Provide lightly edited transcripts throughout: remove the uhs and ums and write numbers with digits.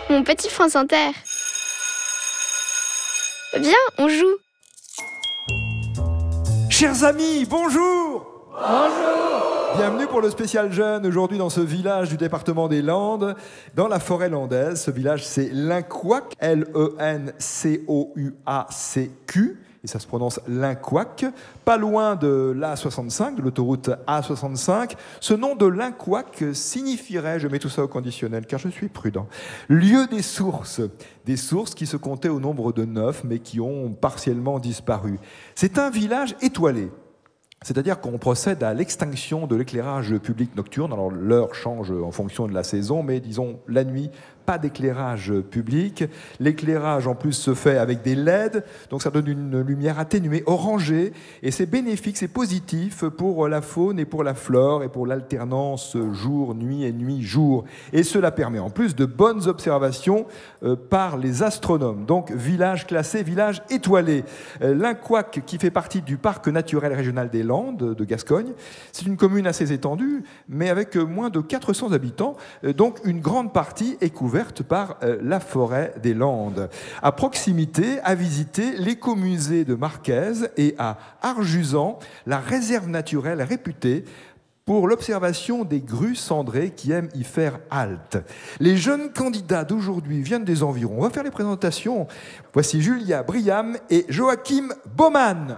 Mon petit France Inter. Viens, on joue. Chers amis, bonjour. Bonjour. Bienvenue pour le spécial jeune, aujourd'hui dans ce village du département des Landes, dans la forêt landaise. Ce village, c'est Lencuac, L-E-N-C-O-U-A-C-Q, et ça se prononce Lencuac, pas loin de l'A65, de l'autoroute A65. Ce nom de Lencuac signifierait, je mets tout ça au conditionnel car je suis prudent, lieu des sources qui se comptaient au nombre de 9, mais qui ont partiellement disparu. C'est un village étoilé. C'est-à-dire qu'on procède à l'extinction de l'éclairage public nocturne. Alors l'heure change en fonction de la saison, mais disons la nuit, pas d'éclairage public. L'éclairage en plus se fait avec des LED, donc ça donne une lumière atténuée, orangée, et c'est bénéfique, c'est positif pour la faune et pour la flore et pour l'alternance jour-nuit et nuit-jour. Et cela permet en plus de bonnes observations par les astronomes. Donc village classé, village étoilé. Lencuac, qui fait partie du parc naturel régional des Landes de Gascogne, c'est une commune assez étendue, mais avec moins de 400 habitants, donc une grande partie est couverte par la forêt des Landes. À proximité, à visiter l'écomusée de Marquez et à Arjusan, la réserve naturelle réputée pour l'observation des grues cendrées qui aiment y faire halte. Les jeunes candidats d'aujourd'hui viennent des environs. On va faire les présentations. Voici Julia Briam et Joachim Baumann.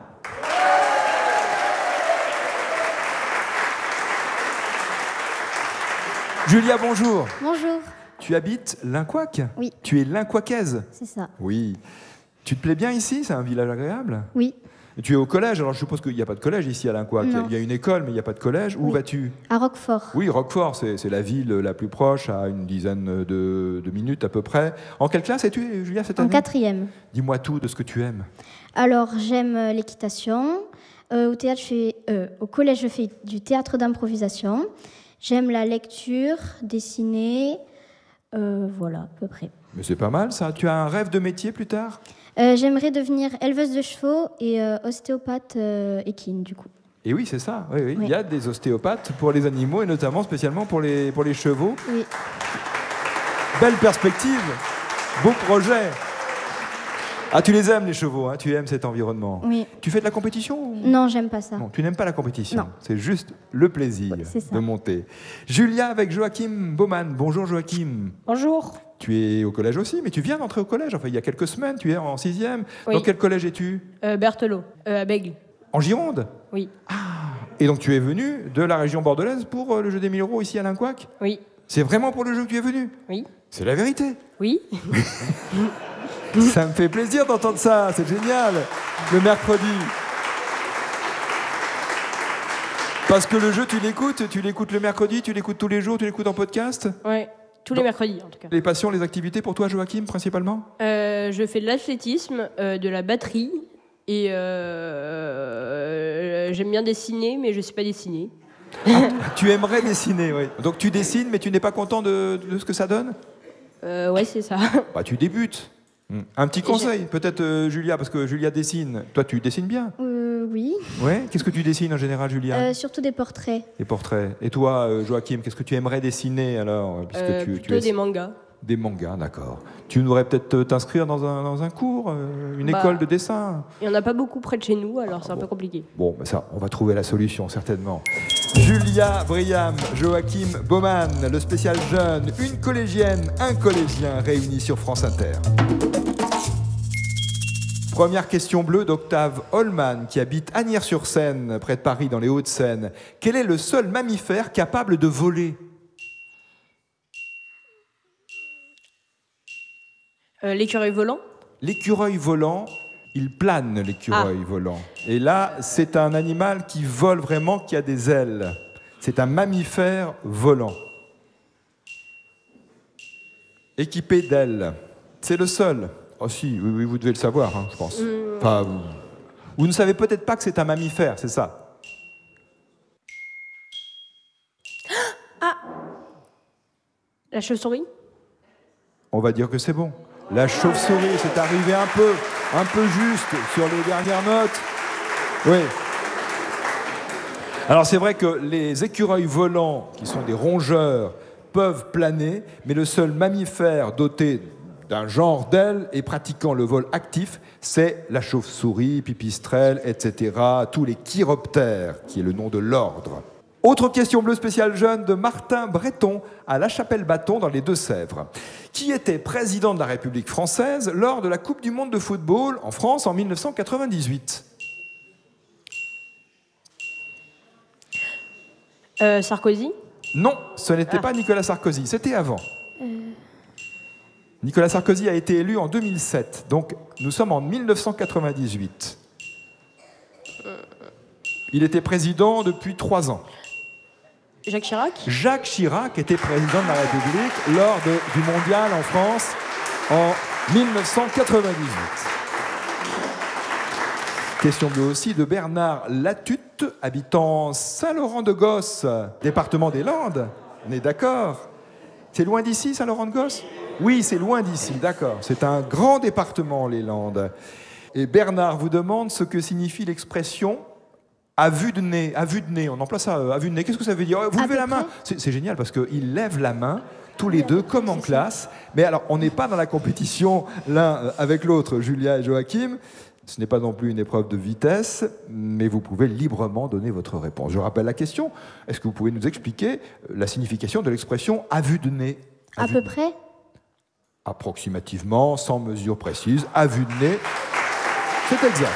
Julia, bonjour. Bonjour. Tu habites Lencuac ? Oui. Tu es lencuacaise ? C'est ça. Oui. Tu te plais bien ici ? C'est un village agréable ? Oui. Et tu es au collège, alors je suppose qu'il n'y a pas de collège ici à Lencuac. Non. Il y a une école, mais il n'y a pas de collège. Où vas-tu ? À Roquefort. Oui, Roquefort, c'est la ville la plus proche, à une dizaine de minutes à peu près. En quelle classe es-tu, Julia, cette année ? En 4e. Dis-moi tout de ce que tu aimes. Alors, j'aime l'équitation. Au collège, je fais du théâtre d'improvisation. J'aime la lecture, dessiner, voilà, à peu près. Mais c'est pas mal ça. Tu as un rêve de métier plus tard ? J'aimerais devenir éleveuse de chevaux et ostéopathe équine, du coup. Et oui, c'est ça. Oui, oui. Oui. Il y a des ostéopathes pour les animaux et notamment spécialement pour les chevaux. Oui. Belle perspective, beau projet. Ah, tu les aimes les chevaux, hein, tu aimes cet environnement. Oui. Tu fais de la compétition ou... Non, j'aime pas ça. Non, tu n'aimes pas la compétition. Non. C'est juste le plaisir C'est ça. de monter. Julia avec Joachim Baumann. Bonjour Joachim. Bonjour. Tu es au collège aussi, mais tu viens d'entrer au collège. Enfin, il y a quelques semaines, tu es en 6e. Oui. Dans quel collège es-tu ? Berthelot, à Bègle. En Gironde ? Oui. Et donc tu es venu de la région bordelaise pour le jeu des 1000 € ici à Lencuac ? Oui. C'est vraiment pour le jeu que tu es venu ? Oui. C'est la vérité. Oui. Ça me fait plaisir d'entendre ça, c'est génial, le mercredi. Parce que le jeu, tu l'écoutes le mercredi, tu l'écoutes tous les jours, tu l'écoutes en podcast ? Ouais. Tous les mercredis, en tout cas. Les passions, les activités pour toi, Joachim, principalement ? Je fais de l'athlétisme, de la batterie, et j'aime bien dessiner, mais je ne sais pas dessiner. Tu aimerais dessiner, oui. Donc tu dessines, mais tu n'es pas content de ce que ça donne ? Ouais, c'est ça. Bah, tu débutes. Un petit conseil, peut-être Julia, parce que Julia dessine. Toi, tu dessines bien ? Oui. Ouais. Qu'est-ce que tu dessines en général, Julia ? Surtout des portraits. Des portraits. Et toi, Joachim, qu'est-ce que tu aimerais dessiner alors puisque Plutôt des mangas. Des mangas, d'accord. Tu voudrais peut-être t'inscrire dans un cours, une école de dessin ? Il n'y en a pas beaucoup près de chez nous, alors c'est un peu compliqué. Bon, ben ça, on va trouver la solution, certainement. Julia Briam, Joachim Baumann, le spécial jeune, une collégienne, un collégien réunis sur France Inter. Première question bleue d'Octave Holman, qui habite Asnières-sur-Seine, près de Paris, dans les Hauts-de-Seine. Quel est le seul mammifère capable de voler ? L'écureuil volant. L'écureuil volant, il plane, l'écureuil volant. Et là, c'est un animal qui vole vraiment, qui a des ailes. C'est un mammifère volant. Équipé d'ailes. C'est le seul. Oh si, oui, vous devez le savoir, hein, je pense. Enfin, vous ne savez peut-être pas que c'est un mammifère, c'est ça. La chauve-souris. On va dire que c'est bon. La chauve-souris, c'est arrivé un peu juste sur les dernières notes. Oui. Alors c'est vrai que les écureuils volants, qui sont des rongeurs, peuvent planer, mais le seul mammifère doté d'un genre d'ailes et pratiquant le vol actif, c'est la chauve-souris, pipistrelle, etc., tous les chiroptères, qui est le nom de l'ordre. Autre question bleue spéciale jeune de Martin Breton à La Chapelle-Bâton dans les Deux-Sèvres. Qui était président de la République française lors de la Coupe du monde de football en France en 1998 ? Sarkozy. Non, ce n'était pas Nicolas Sarkozy, c'était avant. Nicolas Sarkozy a été élu en 2007, donc nous sommes en 1998. Il était président depuis 3 ans. Jacques Chirac. Jacques Chirac était président de la République lors du mondial en France en 1998. Question bleue aussi de Bernard Latutte, habitant Saint-Laurent-de-Gosse, département des Landes. On est d'accord ? C'est loin d'ici, Saint-Laurent-de-Gosse ? Oui, c'est loin d'ici, d'accord. C'est un grand département, les Landes. Et Bernard vous demande ce que signifie l'expression « à vue de nez ». À vue de nez, on emploie ça, à vue de nez. Qu'est-ce que ça veut dire ? Vous levez la main. C'est génial parce qu'ils lèvent la main, tous les deux, comme en classe. Mais alors, on n'est pas dans la compétition l'un avec l'autre, Julia et Joachim. Ce n'est pas non plus une épreuve de vitesse, mais vous pouvez librement donner votre réponse. Je rappelle la question. Est-ce que vous pouvez nous expliquer la signification de l'expression « à vue de nez » ? À peu près ? Approximativement, sans mesure précise, à vue de nez, c'est exact.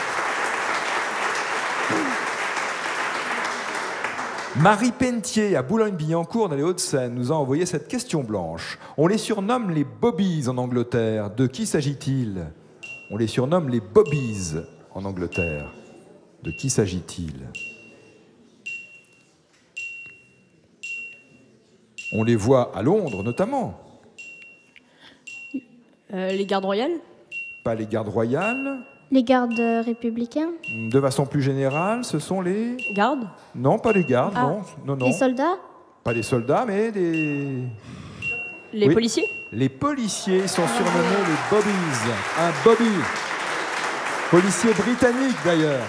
Marie Pentier, à Boulogne-Billancourt, dans les Hauts-de-Seine, nous a envoyé cette question blanche. On les surnomme les bobbies en Angleterre. De qui s'agit-il ? On les surnomme les bobbies en Angleterre. De qui s'agit-il ? On les voit à Londres, notamment. Les gardes royales. Pas les gardes royales. Les gardes républicains ? De façon plus générale, ce sont les... Gardes. Non, pas les gardes, non. Non. Les soldats ? Pas les soldats, mais des... Les Oui. policiers. Les policiers sont surnommés les bobbies. Un bobby. Policier britannique, d'ailleurs.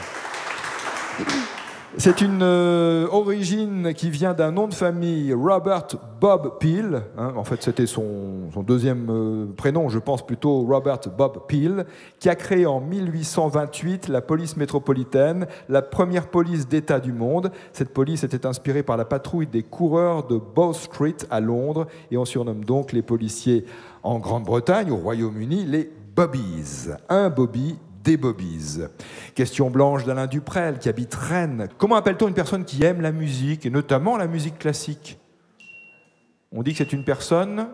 C'est une origine qui vient d'un nom de famille, Robert Bob Peel. En fait, c'était son deuxième prénom, je pense plutôt Robert Bob Peel, qui a créé en 1828 la police métropolitaine, la première police d'État du monde. Cette police était inspirée par la patrouille des coureurs de Bow Street à Londres, et on surnomme donc les policiers en Grande-Bretagne, au Royaume-Uni, les bobbies. Un bobby, des bobbies. Question blanche d'Alain Duprel, qui habite Rennes. Comment appelle-t-on une personne qui aime la musique, et notamment la musique classique ? On dit que c'est une personne...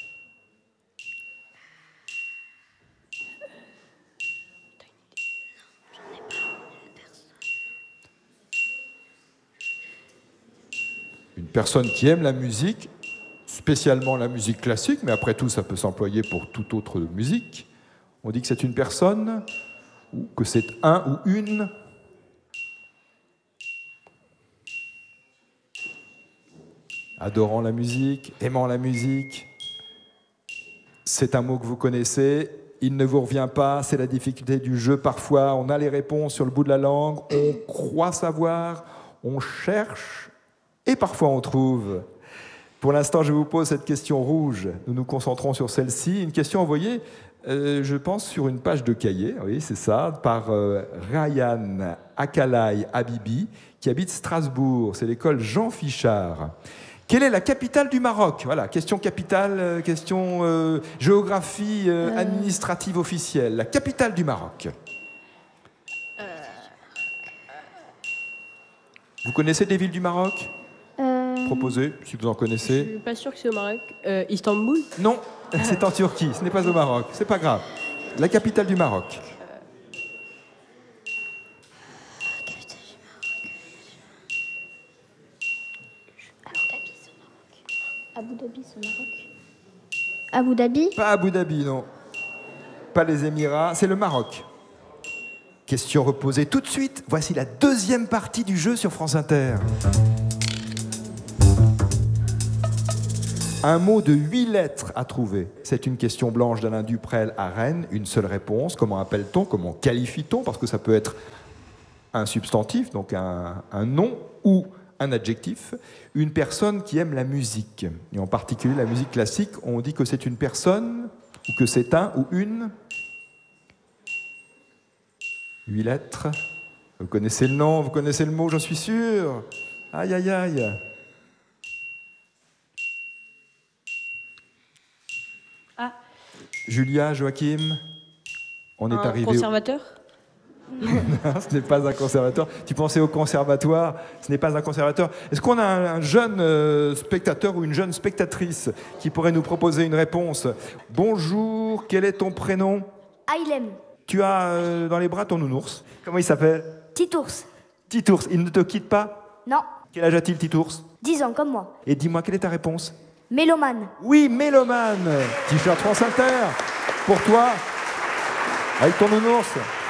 Une personne qui aime la musique, spécialement la musique classique, mais après tout, ça peut s'employer pour toute autre musique. On dit que c'est une personne... ou que c'est un ou une adorant la musique, aimant la musique. C'est un mot que vous connaissez, il ne vous revient pas, c'est la difficulté du jeu parfois, on a les réponses sur le bout de la langue, on croit savoir, on cherche, et parfois on trouve. Pour l'instant, je vous pose cette question rouge, nous nous concentrons sur celle-ci, une question envoyée je pense sur une page de cahier, oui, c'est ça, par Ryan Akalai Habibi, qui habite Strasbourg. C'est l'école Jean Fichard. Quelle est la capitale du Maroc ? Voilà, question capitale, question géographie administrative officielle. La capitale du Maroc. Vous connaissez des villes du Maroc ? Proposez, si vous en Je connaissez. suis pas sûr que c'est au Maroc. Istanbul. Non, c'est en Turquie, ce n'est pas au Maroc, c'est pas grave. La capitale du Maroc. Abu Dhabi, c'est au Maroc. Abu Dhabi ? Pas Abu Dhabi, non. Pas les Émirats, c'est le Maroc. Question reposée tout de suite. Voici la deuxième partie du jeu sur France Inter. Un mot de 8 lettres à trouver. C'est une question blanche d'Alain Duprel à Rennes. Une seule réponse. Comment appelle-t-on ? Comment qualifie-t-on ? Parce que ça peut être un substantif, donc un nom, ou un adjectif, une personne qui aime la musique. Et en particulier la musique classique, on dit que c'est une personne, ou que c'est un ou une. 8 lettres. Vous connaissez le nom, vous connaissez le mot, j'en suis sûr. Aïe, aïe, aïe. Ah. Julia, Joachim, on est Un arrivé... conservateur. Ce n'est pas un conservateur. Tu pensais au conservatoire, ce n'est pas un conservateur. Est-ce qu'on a un jeune spectateur ou une jeune spectatrice qui pourrait nous proposer une réponse? Bonjour, quel est ton prénom? Ailem. Tu as dans les bras ton nounours. Comment il s'appelle? Titours. Titours, il ne te quitte pas? Non. Quel âge a-t-il, Titours? 10 ans comme moi. Et dis-moi, quelle est ta réponse? Mélomane. Oui, Mélomane. T-shirt France Inter. Pour toi, avec ton nounours.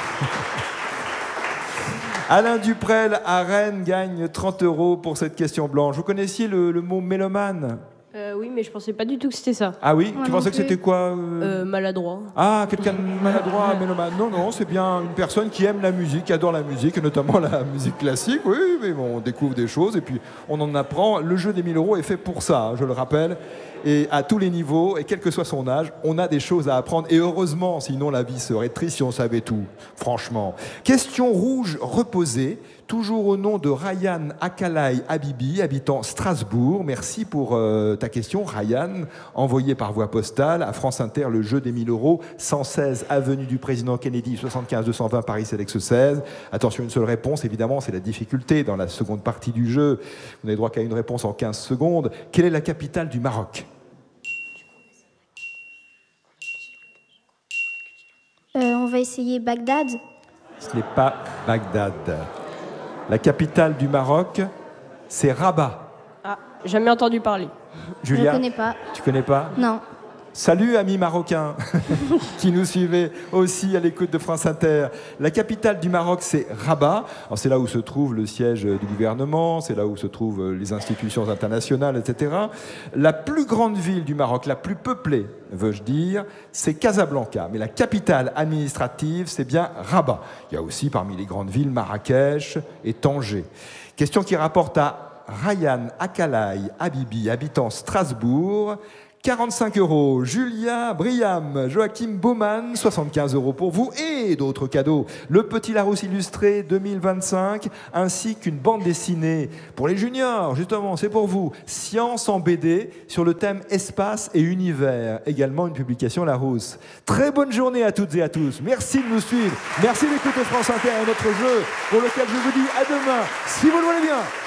Alain Duprel à Rennes gagne 30 € pour cette question blanche. Vous connaissiez le mot mélomane? Oui, mais je pensais pas du tout que c'était ça. Ah oui? Moi Tu non pensais que plus. c'était quoi Maladroit. Ah, quelqu'un de maladroit, mélomane. Non, non, c'est bien une personne qui aime la musique, qui adore la musique, et notamment la musique classique. Oui, mais bon, on découvre des choses et puis on en apprend. Le jeu des 1000 € est fait pour ça, hein, je le rappelle. Et à tous les niveaux, et quel que soit son âge, on a des choses à apprendre. Et heureusement, sinon la vie serait triste si on savait tout, franchement. Question rouge reposée, toujours au nom de Ryan Akalai Habibi, habitant Strasbourg. Merci pour ta question, Ryan, envoyée par voie postale à France Inter, le jeu des 1000 €, 116 avenue du Président Kennedy, 75 220 Paris Sélex 16. Attention, une seule réponse, évidemment, c'est la difficulté dans la seconde partie du jeu. Vous n'avez droit qu'à une réponse en 15 secondes. Quelle est la capitale du Maroc? On va essayer Bagdad. Ce n'est pas Bagdad. La capitale du Maroc, c'est Rabat. Ah, jamais entendu parler. Julia, Je ne connais pas. tu connais pas? Non. Salut amis marocains qui nous suivez aussi à l'écoute de France Inter. La capitale du Maroc, c'est Rabat. Alors, c'est là où se trouve le siège du gouvernement, c'est là où se trouvent les institutions internationales, etc. La plus grande ville du Maroc, la plus peuplée, veux-je dire, c'est Casablanca. Mais la capitale administrative, c'est bien Rabat. Il y a aussi parmi les grandes villes Marrakech et Tanger. Question qui rapporte à Ryan Akalai Habibi, habitant Strasbourg. 45 €. Julia Briam, Joachim Baumann, 75 € pour vous et d'autres cadeaux. Le Petit Larousse illustré 2025, ainsi qu'une bande dessinée pour les juniors, justement, c'est pour vous. Science en BD sur le thème espace et univers. Également une publication Larousse. Très bonne journée à toutes et à tous. Merci de nous suivre. Merci d'écouter France Inter et notre jeu pour lequel je vous dis à demain, si vous le voulez bien.